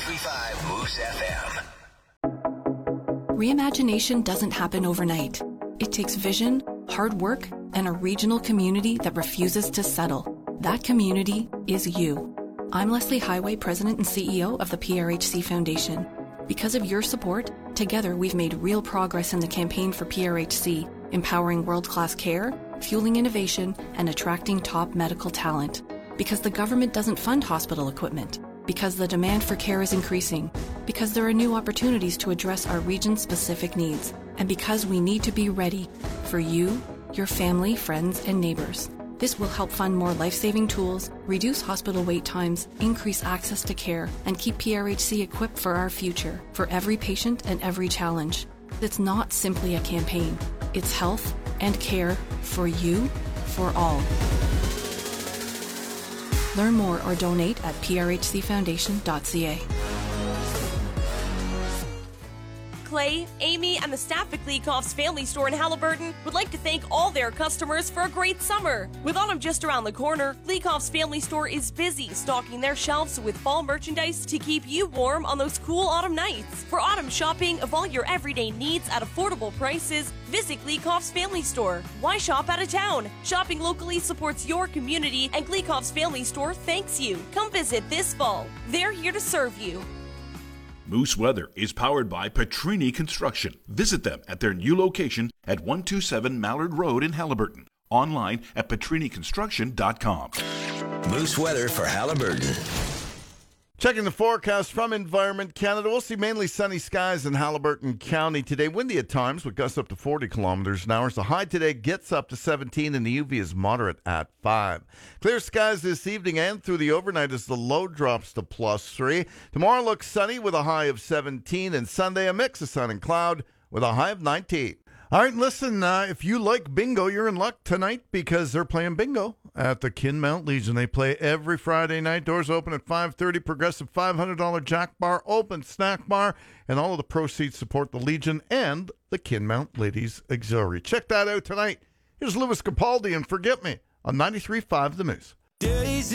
93.5 Moose FM. Reimagination doesn't happen overnight. It takes vision, hard work, and a regional community that refuses to settle. That community is you. I'm Leslie Highway, President and CEO of the PRHC Foundation. Because of your support, together we've made real progress in the campaign for PRHC, empowering world-class care, fueling innovation, and attracting top medical talent. Because the government doesn't fund hospital equipment. Because the demand for care is increasing. Because there are new opportunities to address our region's specific needs. And because we need to be ready for you, your family, friends, and neighbors. This will help fund more life-saving tools, reduce hospital wait times, increase access to care, and keep PRHC equipped for our future, for every patient and every challenge. It's not simply a campaign. It's health and care for you, for all. Learn more or donate at prhcfoundation.ca. Clay, Amy, and the staff at Gleekoff's Family Store in Haliburton would like to thank all their customers for a great summer. With autumn just around the corner, Gleekoff's Family Store is busy stocking their shelves with fall merchandise to keep you warm on those cool autumn nights. For autumn shopping of all your everyday needs at affordable prices, visit Gleekoff's Family Store. Why shop out of town? Shopping locally supports your community, and Gleekoff's Family Store thanks you. Come visit this fall. They're here to serve you. Moose Weather is powered by Petrini Construction. Visit them at their new location at 127 Mallard Road in Haliburton. Online at petriniconstruction.com. Moose Weather for Haliburton. Checking the forecast from Environment Canada, we'll see mainly sunny skies in Haliburton County today. Windy at times with gusts up to 40 kilometers an hour. The high today gets up to 17 and the UV is moderate at 5. Clear skies this evening and through the overnight as the low drops to +3. Tomorrow looks sunny with a high of 17 and Sunday a mix of sun and cloud with a high of 19. All right, listen, if you like bingo, you're in luck tonight because they're playing bingo at the Kinmount Legion. They play every Friday night. Doors open at 5:30. Progressive $500 Jack Bar, open snack bar, and all of the proceeds support the Legion and the Kinmount Ladies Auxiliary. Check that out tonight. Here's Louis Capaldi and Forget Me on 93.5 The Moose.